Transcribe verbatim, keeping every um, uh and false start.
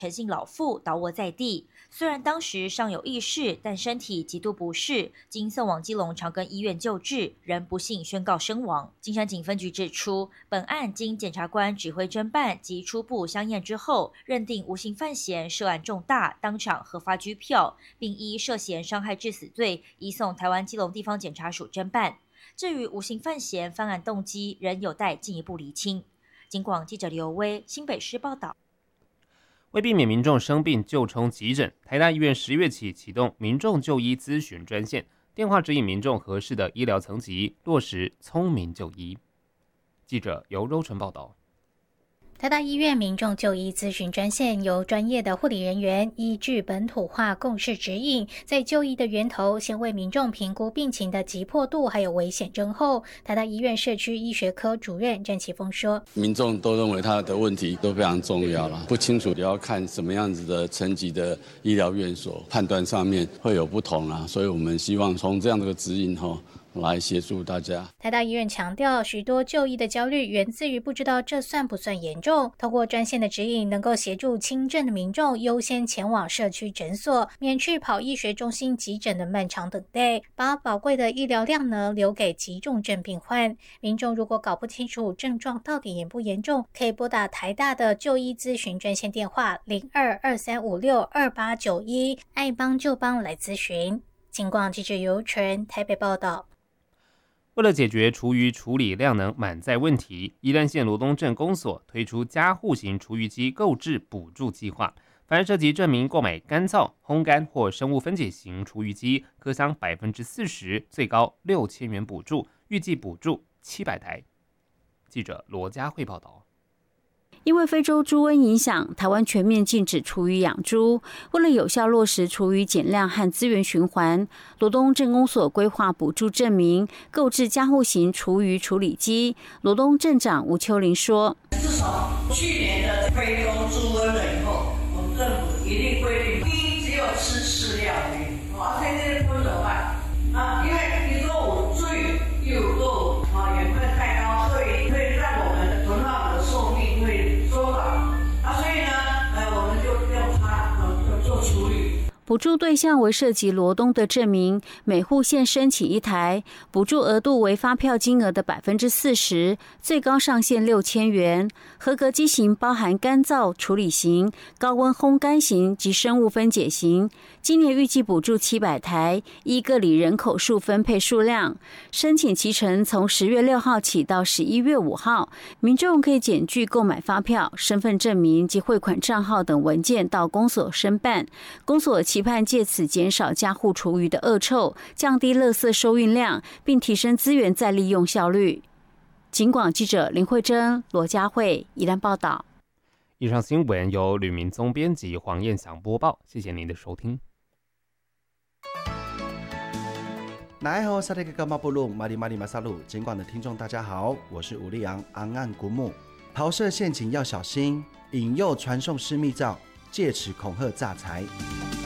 陈姓老妇倒卧在地，虽然当时尚有意识，但身体极度不适，经送往基隆长庚医院救治，仍不幸宣告身亡。金山警分局指出，本案经检察官指挥侦办及初步相验之后，认定吴姓犯嫌涉案重大，当场核发拘票，并依涉嫌伤害致死罪移送台湾基隆地方检察署侦办。至于吴姓犯嫌犯案动机，仍有待进一步厘清。警广记者刘威新北市报道。 为避免民众生病就冲急诊，台大医院十月起启动民众就医咨询专线，电话指引民众合适的医疗层级，落实聪明就医。记者由柔纯报道。 台大医院民众就医咨询专线由专业的护理人员依据本土化共识指引，在就医的源头先为民众评估病情的急迫度还有危险症后，台大医院社区医学科主任詹启峰说， 民众都认为他的问题都非常重要了，不清楚也要看什么样子的层级的医疗院所，判断上面会有不同啊，所以我们希望从这样的个指引后来协助大家。 台大医院强调，许多就医的焦虑源自于不知道这算不算严重，透过专线的指引，能够协助轻症的民众优先前往社区诊所，免去跑医学中心急诊的漫长等待，把宝贵的医疗量能留给急重症病患。民众如果搞不清楚症状到底严不严重，可以拨打台大的就医咨询专线电话零二二三五六二八九一，爱帮就帮来咨询。警广记者尤纯台北报道。 为了解决厨余处理量能满载问题，宜兰县罗东镇公所推出家户型厨余机购置补助计划，凡涉及证明购买干燥、烘干或生物分解型厨余机，可享百分之四十，最高六千元补助，预计补助七百台。记者罗佳慧报道。 因为非洲猪瘟影响，台湾全面禁止厨余养猪。为了有效落实厨余减量和资源循环，罗东镇公所规划补助证明，购置家户型厨余处理机。罗东镇长吴秋玲说：“ 自从去年的非洲猪瘟了以后，我们政府一定规定，第一只有吃饲料而已，啊，现在不怎么办啊？因为你说我最又够啊，盐分太高，所以会让我们的存放的寿命会。” 补助对象为涉及罗东的证明，每户县申请一台，补助额度为发票金额的百分之四十，最高上限六千元。合格机型包含干燥处理型、高温烘干型及生物分解型。今年预计补助七百台，依各里人口数分配数量。申请期程从十月六号起到十一月五号，民众可以检具购买发票、身份证明及汇款账号等文件到公所申办。公所期盼借此减少家户厨余的恶臭，降低垃圾收运量，并提升资源再利用效率。警广记者林慧珍、罗佳慧宜兰报道。 以上新闻由吕明宗编辑，黄燕祥播报。谢谢您的收听。 奈后萨利格马布鲁马里马里马萨鲁，警广的听众大家好，我是吴立昂昂岸古木。桃色陷阱要小心，引诱传送私密照，借此恐吓诈财。